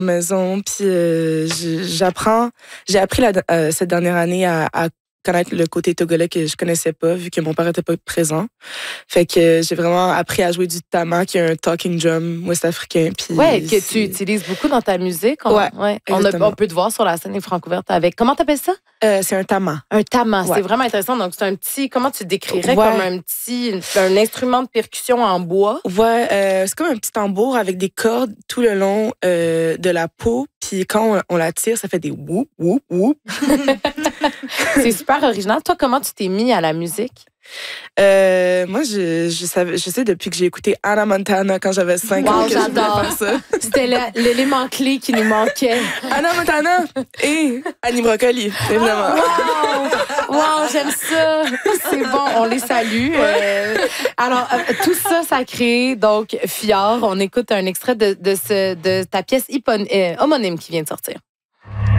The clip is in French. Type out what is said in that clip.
maison, puis j'ai appris cette dernière année à connaître le côté togolais que je connaissais pas, vu que mon père était pas présent. Fait que j'ai vraiment appris à jouer du tama, qui est un talking drum ouest-africain. Puis que tu utilises beaucoup dans ta musique. Ouais, on peut te voir sur la scène des Francouvertes avec... Comment t'appelles ça? C'est un tama. Un tama, Ouais. c'est vraiment intéressant. Donc, c'est un petit... Comment tu décrirais comme un instrument de percussion en bois? Ouais, c'est comme un petit tambour avec des cordes tout le long de la peau. Puis quand on la tire, ça fait des whoop, whoop, whoop. C'est super original. Toi, comment tu t'es mis à la musique? Moi, je sais depuis que j'ai écouté Hannah Montana quand j'avais 5 ans que j'adore. je voulais faire ça. C'était l'élément clé qui nous manquait. Hannah Montana et Annie Brocoli, évidemment. Wow, j'aime ça. C'est bon, on les salue. Alors, tout ça, ça crée donc Fjord. On écoute un extrait de ta pièce homonyme qui vient de sortir.